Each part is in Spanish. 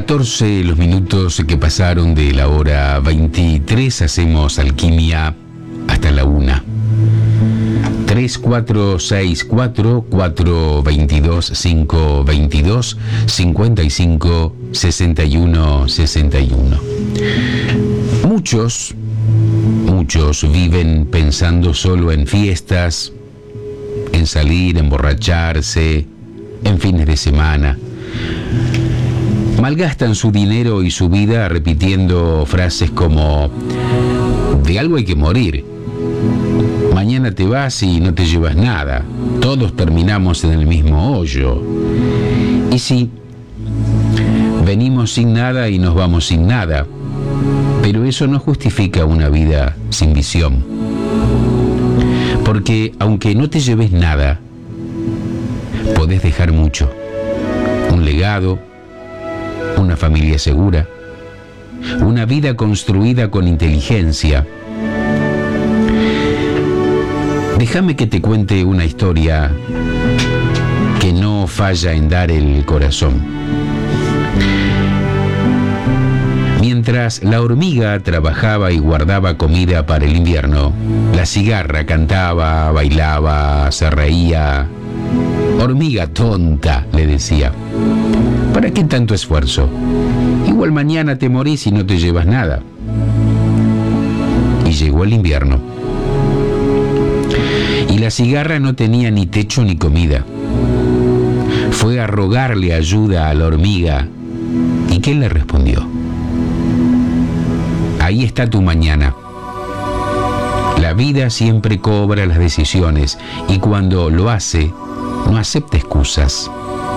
14 los minutos que pasaron de la hora 23. Hacemos alquimia hasta la 1. 3464 422 522 55 61 61. Muchos viven pensando solo en fiestas, en salir, emborracharse, en fines de semana. Malgastan su dinero y su vida repitiendo frases como: de algo hay que morir. Mañana te vas y no te llevas nada. Todos terminamos en el mismo hoyo. Y sí, venimos sin nada y nos vamos sin nada. Pero eso no justifica una vida sin visión. Porque aunque no te lleves nada, podés dejar mucho. Un legado, una familia segura, una vida construida con inteligencia. Déjame que te cuente una historia que no falla en dar el corazón. Mientras la hormiga trabajaba y guardaba comida para el invierno, la cigarra cantaba, bailaba, se reía. Hormiga tonta, le decía, ¿para qué tanto esfuerzo? Igual mañana te morís y no te llevas nada. Y llegó el invierno. Y la cigarra no tenía ni techo ni comida. Fue a rogarle ayuda a la hormiga. ¿Y qué le respondió? Ahí está tu mañana. La vida siempre cobra las decisiones y cuando lo hace, no acepta excusas.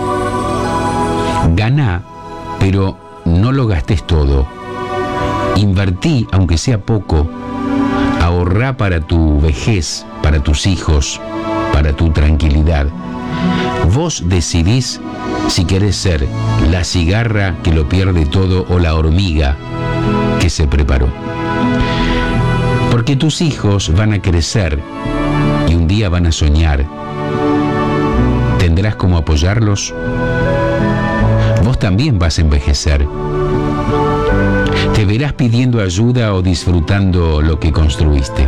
Ganá, pero no lo gastes todo. Invertí, aunque sea poco. Ahorrá para tu vejez, para tus hijos, para tu tranquilidad. Vos decidís si querés ser la cigarra que lo pierde todo o la hormiga que se preparó. Porque tus hijos van a crecer y un día van a soñar. ¿Tendrás cómo apoyarlos? Vos también vas a envejecer. Te verás pidiendo ayuda o disfrutando lo que construiste.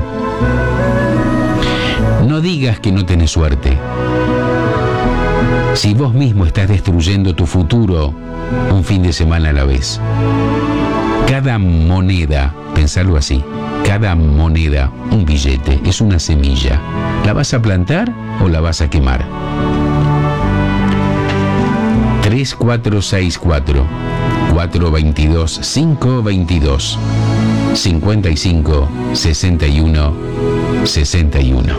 No digas que no tenés suerte. Si vos mismo estás destruyendo tu futuro un fin de semana a la vez. Cada moneda, pensarlo así, cada moneda, un billete, es una semilla. ¿La vas a plantar o la vas a quemar? 3464 422 522 55 61 61.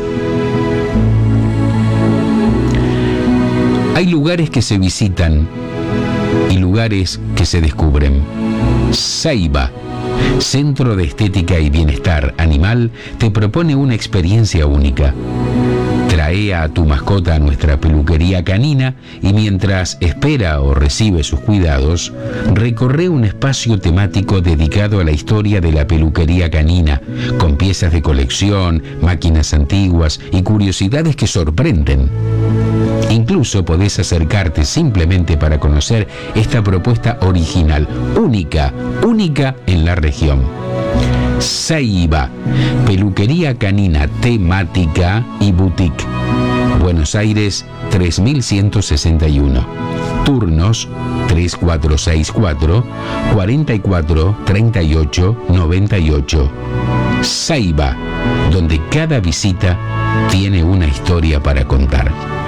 Hay lugares que se visitan y lugares que se descubren. Ceiba, Centro de Estética y Bienestar Animal, te propone una experiencia única. Trae a tu mascota a nuestra peluquería canina y mientras espera o recibe sus cuidados, recorre un espacio temático dedicado a la historia de la peluquería canina, con piezas de colección, máquinas antiguas y curiosidades que sorprenden. Incluso podés acercarte simplemente para conocer esta propuesta original, única en la región. Ceiba, peluquería canina temática y boutique. Buenos Aires 3161. Turnos 3464 44 38 98. Ceiba, donde cada visita tiene una historia para contar.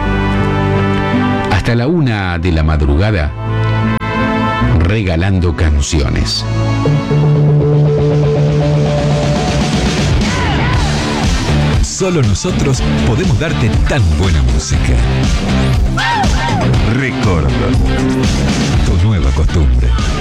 Hasta la 1 de la madrugada, regalando canciones. Solo nosotros podemos darte tan buena música. Record, tu nueva costumbre.